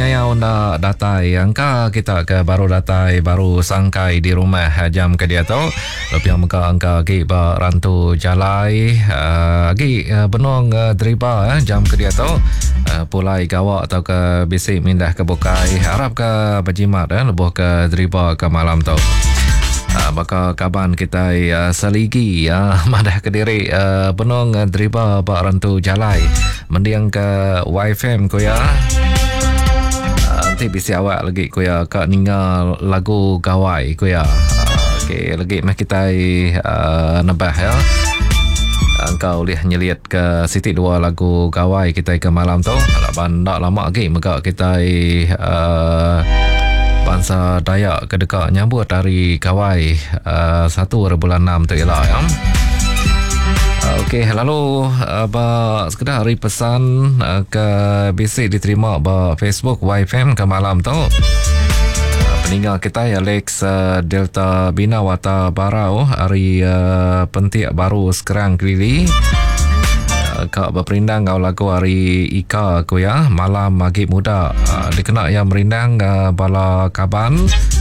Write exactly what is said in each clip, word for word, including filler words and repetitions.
penyayau nak datai angka kita ke baru datai baru sangkai di rumah jam ke dia tu lebih angka angka ki ba rantu jalai ki benong driba jam ke dia tu pulai gawak atau ke bisik mindah ke bukai harap ke berjimat lebuh ke driba ke malam tu. Uh, baka kaban kita uh, seligi uh, madah ke diri uh, benong uh, driba pak rantu jalai mendiang ke Y F M ko ya uh, nanti bisi awak lagi ko ya kak ningal lagu gawai ko ya uh, okay, lagi mah kita uh, nabah ya engkau lihat nyeliat ke Siti dua lagu gawai kita ke malam tu laban tak lama lagi maka kita uh, bangsa Dayak kedekak nyambut hari Kawai uh, satu bulan enam tu ialah ya. Uh, Okey, lalu uh, ba sekedar hari pesan uh, ke bisik diterima ba Facebook Y F M ke malam tu. Uh, peninggal kita Alex uh, Delta Bina Wata Barau hari uh, pentik baru sekarang kelili. Kak berperindang kau lagu hari Ika aku ya malam magib muda uh, dikena yang merindang uh, bala kaban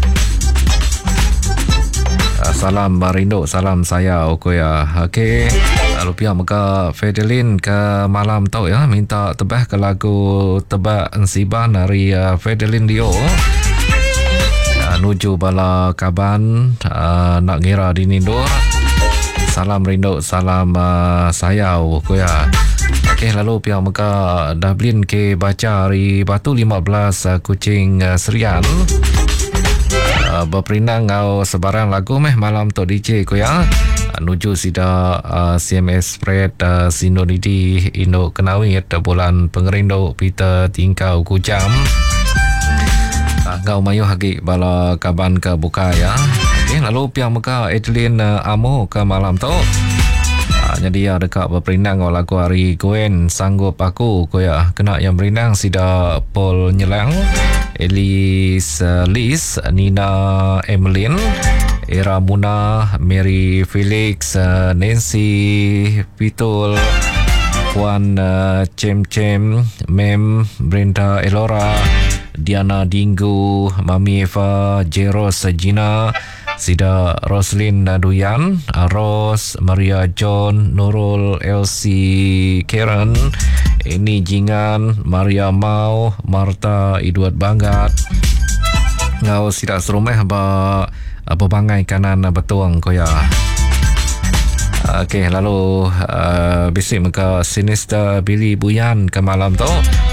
uh, salam barindo salam saya aku ya okey uh, lupiah maka Fedelin ke malam tu ya minta tebah ke lagu tebak ensiban hari uh, Fedelin Dio uh, nuju bala kaban uh, nak ngira di Nindur. Salam rindu, salam uh, sayau ko ya. Okey, lalu pihak meka Dublin ke baca hari Batu lima belas uh, Kucing uh, Serian. Uh, berperindang ngau sebarang lagu meh malam tu D J ko ya. Uh, nuju sida uh, C M S spread uh, Sindo Nidi Indo Kenawit uh, bulan pengerindu Peter tingkau kujam. Uh, ngau mayu hagi bala kaban ke buka ya. Okay, lalu pihak muka Adeline uh, Amo ke malam tu uh, jadi dekat berperindang lagu hari Gwen sanggup aku ko ya kena yang berindang sida Paul Nyelang Elise uh, Liz Nina Emeline Era Muna Mary Felix uh, Nancy Pitul Puan uh, Cem Cem Mem Brenda Elora Diana Dinggu Mami Eva Jeros Gina Sida Roslyn Naduyan, Ros, Maria John, Nurul, Elsie, Karen, Ini Jingan, Maria Mau, Marta, Edward Bangat. Ngau sida serumah ba bebangai kanan betuang ko ya. Okey, lalu uh, bisik muka Sinister Billy Buyan ke malam tu.